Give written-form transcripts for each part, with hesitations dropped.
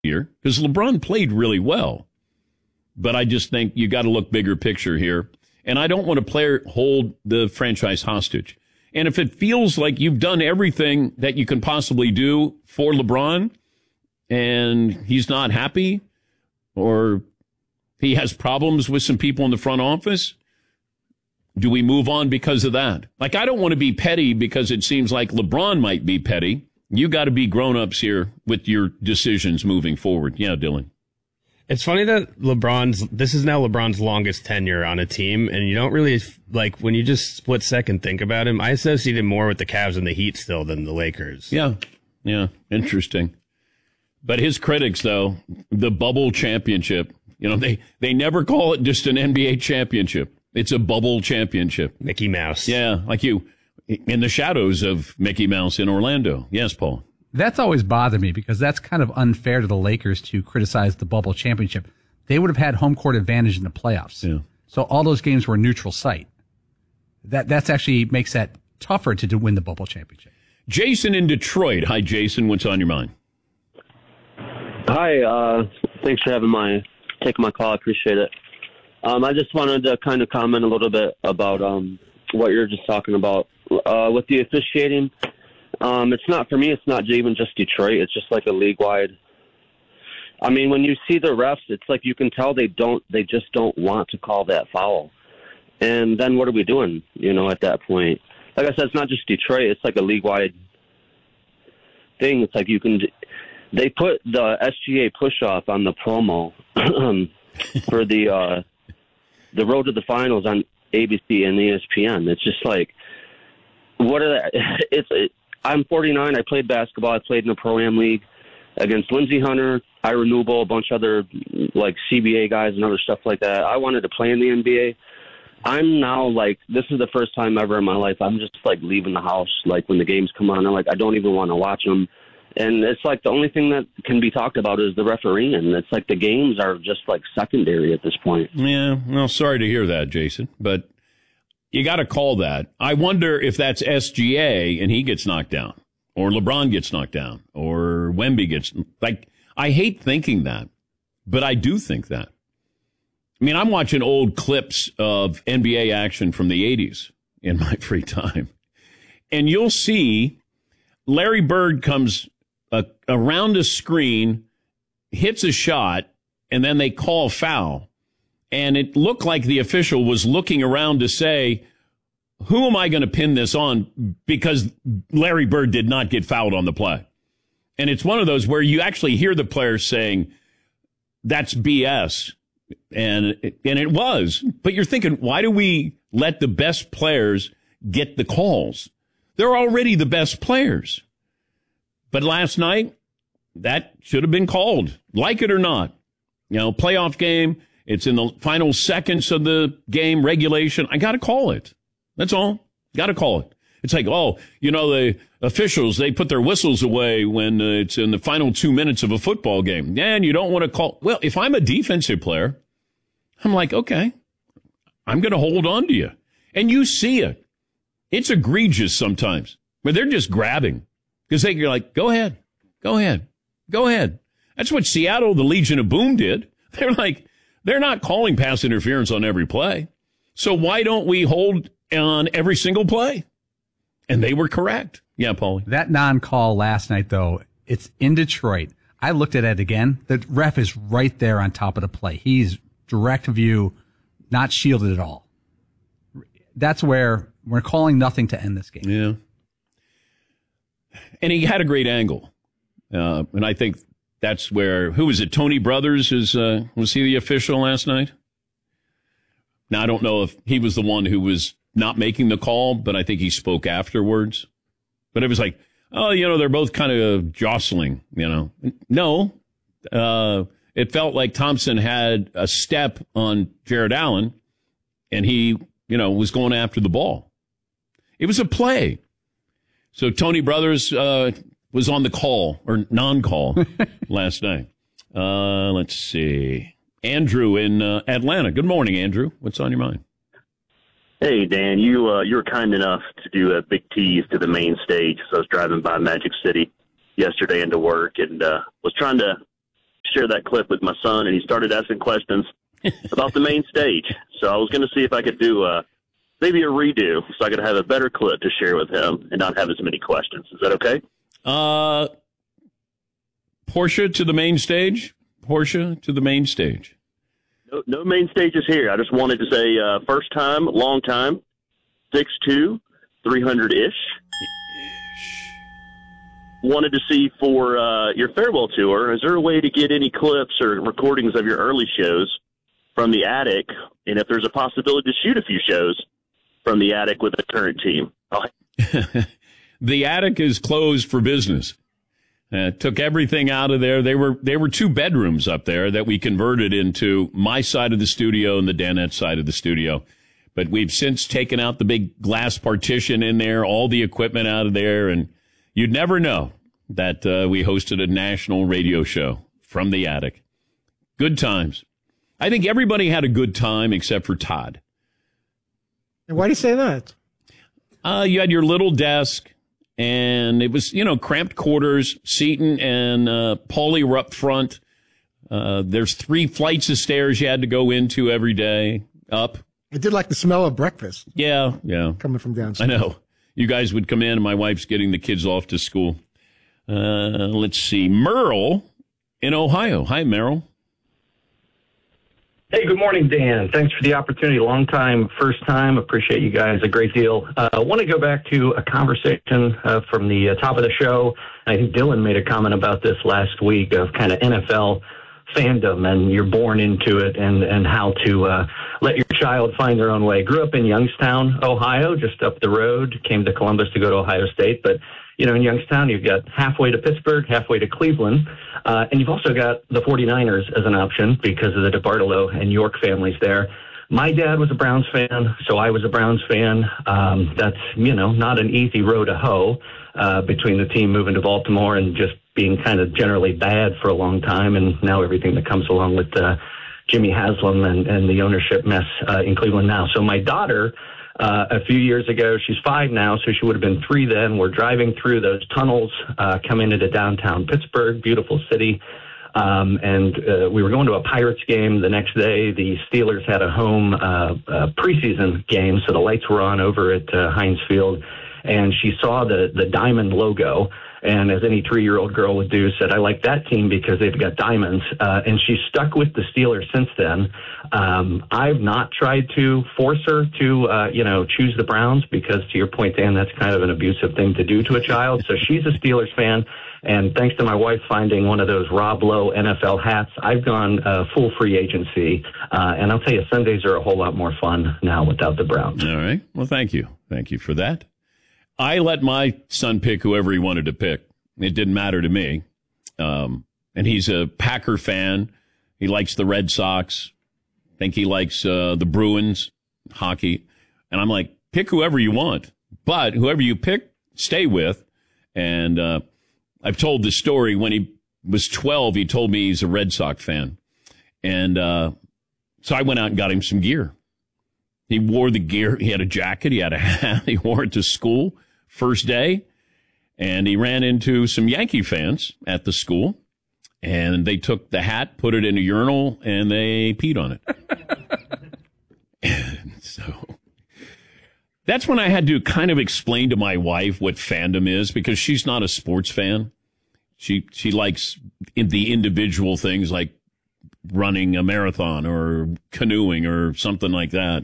year because LeBron played really well. But I just think you got to look bigger picture here. And I don't want a player hold the franchise hostage. And if it feels like you've done everything that you can possibly do for LeBron and he's not happy or he has problems with some people in the front office, do we move on because of that? Like, I don't want to be petty because it seems like LeBron might be petty. You got to be grown-ups here with your decisions moving forward. Yeah, Dylan. It's funny that this is now LeBron's longest tenure on a team, and you don't really, like, when you just split second think about him, I associate him more with the Cavs and the Heat still than the Lakers. Yeah, interesting. But his critics, though, the bubble championship, they never call it just an NBA championship. It's a bubble championship. Mickey Mouse. Yeah, like you, in the shadows of Mickey Mouse in Orlando. Yes, Paul. That's always bothered me because that's kind of unfair to the Lakers to criticize the bubble championship. They would have had home court advantage in the playoffs. Yeah. So all those games were neutral site. That's actually makes that tougher to win the bubble championship. Jason in Detroit. Hi, Jason. What's on your mind? Hi. Thanks for taking my call. I appreciate it. I just wanted to kind of comment a little bit about what you're just talking about with the officiating. It's not, for me, it's not even just Detroit. It's just like a league-wide. I mean, when you see the refs, it's like you can tell they just don't want to call that foul. And then what are we doing, at that point? Like I said, it's not just Detroit. It's like a league-wide thing. It's like they put the SGA push-off on the promo for the Road to the Finals on ABC and ESPN. It's just like, what are that? I'm 49. I played basketball. I played in a Pro-Am league against Lindsey Hunter, Ira Newble, a bunch of other like CBA guys and other stuff like that. I wanted to play in the NBA. I'm now like, this is the first time ever in my life I'm just like leaving the house. Like when the games come on, I don't even want to watch them. And it's like the only thing that can be talked about is the refereeing. And it's like the games are just like secondary at this point. Yeah, well, sorry to hear that, Jason, but you got to call that. I wonder if that's SGA and he gets knocked down, or LeBron gets knocked down, or Wemby gets, like, I hate thinking that, but I do think that. I mean, I'm watching old clips of NBA action from the 80s in my free time, and you'll see Larry Bird comes around a screen, hits a shot, and then they call foul. And it looked like the official was looking around to say, who am I going to pin this on? Because Larry Bird did not get fouled on the play. And it's one of those where you actually hear the players saying, that's BS. And it was. But you're thinking, why do we let the best players get the calls? They're already the best players. But last night, that should have been called, like it or not. Playoff game. It's in the final seconds of the game, regulation. I got to call it. That's all. Got to call it. It's like, the officials, they put their whistles away when it's in the final 2 minutes of a football game. And you don't want to call. Well, if I'm a defensive player, I'm like, okay, I'm going to hold on to you. And you see it. It's egregious sometimes where they're just grabbing because you're like, go ahead. That's what Seattle, the Legion of Boom did. They're like, they're not calling pass interference on every play. So why don't we hold on every single play? And they were correct. Yeah, Paulie. That non-call last night, though, it's in Detroit. I looked at it again. The ref is right there on top of the play. He's direct view, not shielded at all. That's where we're calling nothing to end this game. Yeah. And he had a great angle. And I think that's where, who was it? Tony Brothers was he the official last night? Now, I don't know if he was the one who was not making the call, but I think he spoke afterwards. But it was like, they're both kind of jostling, No, it felt like Thompson had a step on Jared Allen, and he, was going after the ball. It was a play. So Tony Brothers was on the call, or non-call, last night. Let's see. Andrew in Atlanta. Good morning, Andrew. What's on your mind? Hey, Dan. You were kind enough to do a big tease to the main stage. So I was driving by Magic City yesterday into work and was trying to share that clip with my son, and he started asking questions about the main stage. So I was going to see if I could do maybe a redo so I could have a better clip to share with him and not have as many questions. Is that okay? Porsche to the main stage. Porsche to the main stage. No main stages here. I just wanted to say first time, long time, 6'2", 300-ish. Wanted to see for your farewell tour, is there a way to get any clips or recordings of your early shows from the attic, and if there's a possibility to shoot a few shows from the attic with the current team? The attic is closed for business. Took everything out of there. They were 2 bedrooms up there that we converted into my side of the studio and the Danette side of the studio. But we've since taken out the big glass partition in there, all the equipment out of there, and you'd never know that we hosted a national radio show from the attic. Good times. I think everybody had a good time except for Todd. And why do you say that? You had your little desk, and it was, cramped quarters. Seton and Paulie were up front. There's 3 flights of stairs you had to go into every day, up. I did like the smell of breakfast. Yeah. Coming from downstairs. I know. You guys would come in, and my wife's getting the kids off to school. Let's see. Merle in Ohio. Hi, Merle. Hey, good morning, Dan. Thanks for the opportunity. Long time, first time. Appreciate you guys a great deal. I want to go back to a conversation from the top of the show. I think Dylan made a comment about this last week of kind of NFL fandom, and you're born into it, and how to let your child find their own way. Grew up in Youngstown, Ohio, just up the road. Came to Columbus to go to Ohio State, but in Youngstown, you've got halfway to Pittsburgh, halfway to Cleveland, and you've also got the 49ers as an option because of the DeBartolo and York families there. My dad was a Browns fan, so I was a Browns fan. That's, not an easy row to hoe between the team moving to Baltimore and just being kind of generally bad for a long time, and now everything that comes along with Jimmy Haslam and the ownership mess in Cleveland now. So my daughter, a few years ago, she's 5 now, so she would have been 3 then. We're driving through those tunnels, coming into downtown Pittsburgh, beautiful city. And we were going to a Pirates game the next day. The Steelers had a home preseason game, so the lights were on over at Heinz Field. And she saw the Diamond logo, and as any 3-year-old girl would do, said, I like that team because they've got diamonds. And she's stuck with the Steelers since then. I've not tried to force her to, choose the Browns because, to your point, Dan, that's kind of an abusive thing to do to a child. So she's a Steelers fan. And thanks to my wife finding one of those Rob Lowe NFL hats, I've gone full free agency. And I'll tell you, Sundays are a whole lot more fun now without the Browns. All right. Well, thank you. Thank you for that. I let my son pick whoever he wanted to pick. It didn't matter to me. And he's a Packer fan. He likes the Red Sox. I think he likes the Bruins, hockey. And I'm like, pick whoever you want. But whoever you pick, stay with. And I've told this story. When he was 12, he told me he's a Red Sox fan. And so I went out and got him some gear. He wore the gear. He had a jacket. He had a hat. He wore it to school first day. And he ran into some Yankee fans at the school. And they took the hat, put it in a urinal, and they peed on it. And so that's when I had to kind of explain to my wife what fandom is, because she's not a sports fan. She likes the individual things like running a marathon or canoeing or something like that.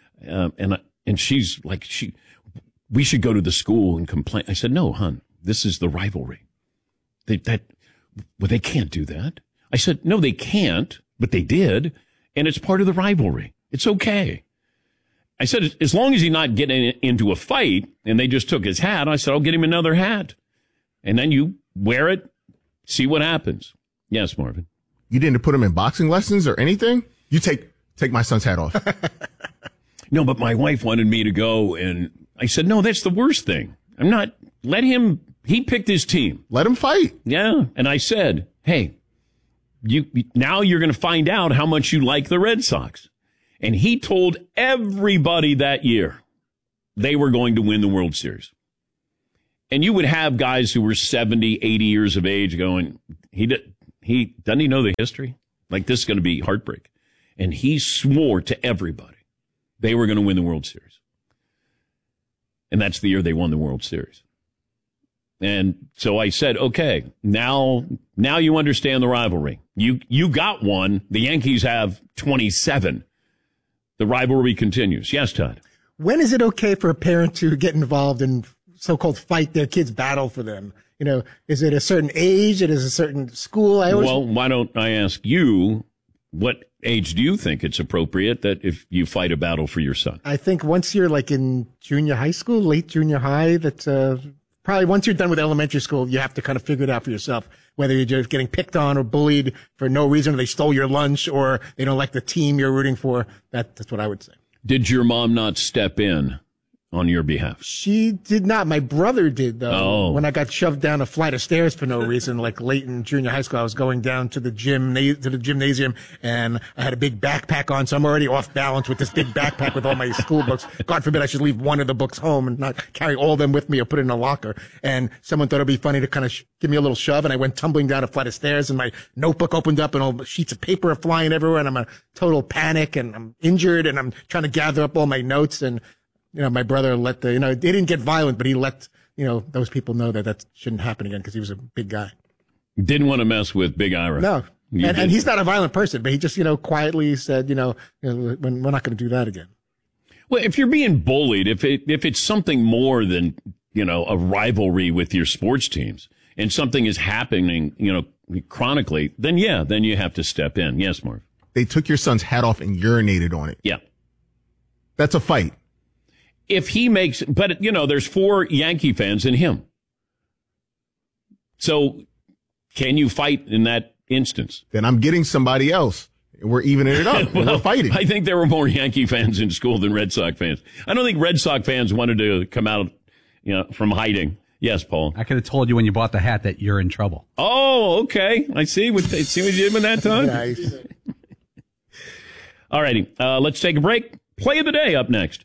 And she's like, we should go to the school and complain. I said, no, hon, this is the rivalry. They can't do that. I said, no, they can't, but they did. And it's part of the rivalry. It's okay. I said, as long as he's not getting into a fight, and they just took his hat, I said, I'll get him another hat. And then you wear it, see what happens. Yes, Marvin. You didn't put him in boxing lessons or anything? You take my son's hat off. No, but my wife wanted me to go, and I said, no, that's the worst thing. He picked his team. Let him fight. Yeah. And I said, hey, now you're going to find out how much you like the Red Sox. And he told everybody that year they were going to win the World Series. And you would have guys who were 70, 80 years of age going, he doesn't he know the history? Like, this is going to be heartbreak. And he swore to everybody they were going to win the World Series. And that's the year they won the World Series. And so I said, okay, now you understand the rivalry. You got one. The Yankees have 27. The rivalry continues. Yes, Todd. When is it okay for a parent to get involved in so-called fight their kids' battle for them? You know, is it a certain age? It is a certain school? Well, why don't I ask you, what age do you think it's appropriate that if you fight a battle for your son? I think once you're like in junior high school, late junior high, that probably once you're done with elementary school, you have to kind of figure it out for yourself, whether you're just getting picked on or bullied for no reason, or they stole your lunch, or they don't like the team you're rooting for. That's what I would say. Did your mom not step in on your behalf? She did not. My brother did, though. Oh. When I got shoved down a flight of stairs for no reason, like late in junior high school, I was going down to the gymnasium, and I had a big backpack on, so I'm already off balance with this big backpack with all my school books. God forbid I should leave one of the books home and not carry all of them with me or put it in a locker. And someone thought it'd be funny to kind of give me a little shove, and I went tumbling down a flight of stairs, and my notebook opened up, and all sheets of paper are flying everywhere, and I'm in total panic, and I'm injured, and I'm trying to gather up all my notes, and my brother let they didn't get violent, but he let, those people know that shouldn't happen again because he was a big guy. Didn't want to mess with Big Ira. No. And he's not a violent person, but he just, quietly said, we're not going to do that again. Well, if you're being bullied, if it's something more than, a rivalry with your sports teams and something is happening, chronically, then you have to step in. Yes, Marv. They took your son's hat off and urinated on it. Yeah. That's a fight. If he makes, but there's 4 Yankee fans in him. So can you fight in that instance? Then I'm getting somebody else. We're evening it up. Well, we're fighting. I think there were more Yankee fans in school than Red Sox fans. I don't think Red Sox fans wanted to come out, from hiding. Yes, Paul. I could have told you when you bought the hat that you're in trouble. Oh, okay. I see what you did with that time. Nice. All righty. Let's take a break. Play of the day up next.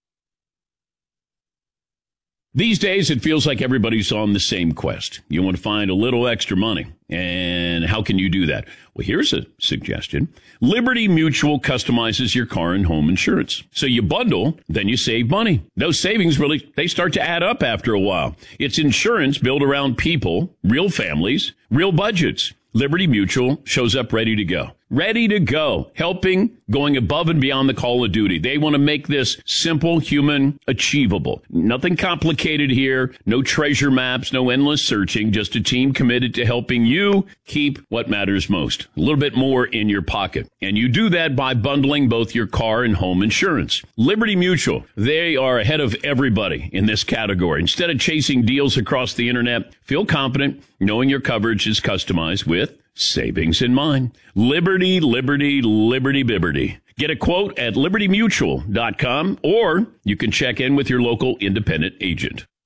These days, it feels like everybody's on the same quest. You want to find a little extra money. And how can you do that? Well, here's a suggestion. Liberty Mutual customizes your car and home insurance. So you bundle, then you save money. Those savings they start to add up after a while. It's insurance built around people, real families, real budgets. Liberty Mutual shows up ready to go. Ready to go. Helping, going above and beyond the call of duty. They want to make this simple, human, achievable. Nothing complicated here. No treasure maps, no endless searching. Just a team committed to helping you keep what matters most. A little bit more in your pocket. And you do that by bundling both your car and home insurance. Liberty Mutual, they are ahead of everybody in this category. Instead of chasing deals across the internet, feel confident knowing your coverage is customized with savings in mind. Liberty, liberty, liberty, bibberty. Get a quote at libertymutual.com, or you can check in with your local independent agent.